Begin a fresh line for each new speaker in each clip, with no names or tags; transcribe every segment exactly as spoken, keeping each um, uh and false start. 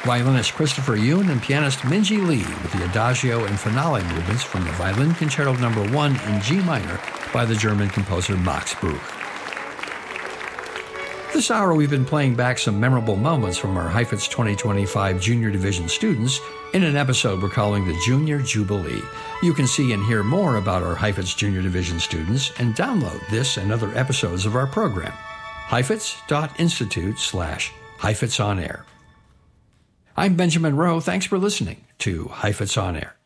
violinist Christopher Yoon and pianist Minji Lee with the Adagio and Finale movements from the Violin Concerto Number one in G minor by the German composer Max Bruch. This hour we've been playing back some memorable moments from our Heifetz twenty twenty-five Junior Division students in an episode we're calling the Junior Jubilee. You can see and hear more about our Heifetz Junior Division students and download this and other episodes of our program. Heifetz.institute slash Heifetz on Air. I'm Benjamin Rowe. Thanks for listening to Heifetz on Air.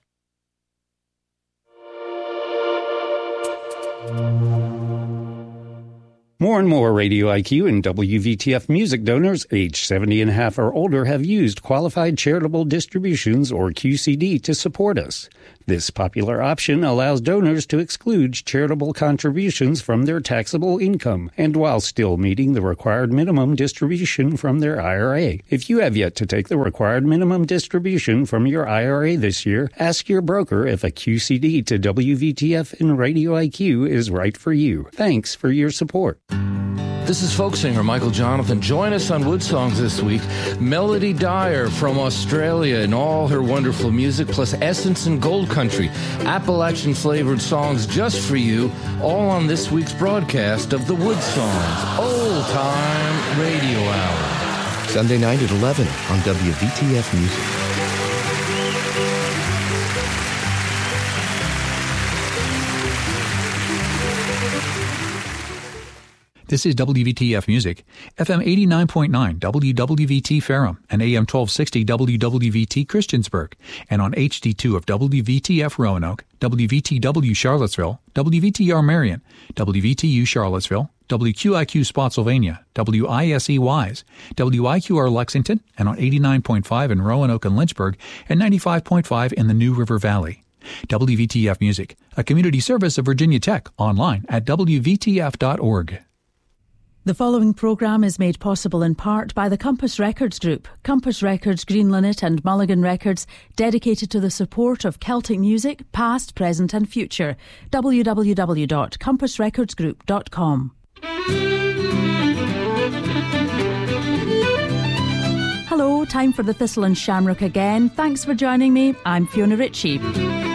More and more Radio I Q and W V T F music donors age seventy and a half or older have used Qualified Charitable Distributions, or Q C D, to support us. This popular option allows donors to exclude charitable contributions from their taxable income, and while still meeting the required minimum distribution from their I R A. If you have yet to take the required minimum distribution from your I R A this year, ask your broker if a Q C D to W V T F and Radio I Q is right for you. Thanks for your support.
This is folk singer Michael Jonathan. Join us on Wood Songs this week. Melody Dyer from Australia and all her wonderful music, plus Essence and Gold Country, Appalachian-flavored songs just for you, all on this week's broadcast of the Wood Songs Old Time Radio Hour.
Sunday night at eleven on W V T F Music.
This is W V T F Music, F M eighty-nine point nine W W V T Ferrum and A M twelve sixty W W V T Christiansburg, and on H D two of W V T F Roanoke, W V T W Charlottesville, W V T R Marion, W V T U Charlottesville, W Q I Q Spotsylvania, W I S E Wise, W I Q R Lexington, and on eighty-nine point five in Roanoke and Lynchburg, and ninety-five point five in the New River Valley. W V T F Music, a community service of Virginia Tech, online at W V T F dot org.
The following programme is made possible in part by the Compass Records Group, Compass Records, Green Linnet and Mulligan Records, dedicated to the support of Celtic music, past, present and future. w w w dot compass records group dot com. Hello, time for the Thistle and Shamrock again. Thanks for joining me. I'm Fiona Ritchie.